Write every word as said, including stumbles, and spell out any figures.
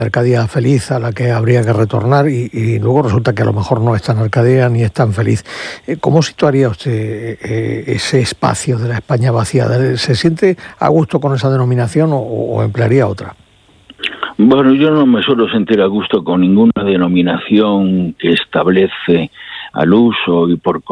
Arcadia feliz a la que habría que retornar y, y luego resulta que a lo mejor no es tan Arcadia ni es tan feliz. ¿Cómo situaría usted eh, ese espacio de la España vaciada? ¿Se siente a gusto con esa denominación o, o emplearía otra? Bueno, yo no me suelo sentir a gusto con ninguna denominación que establece al uso y por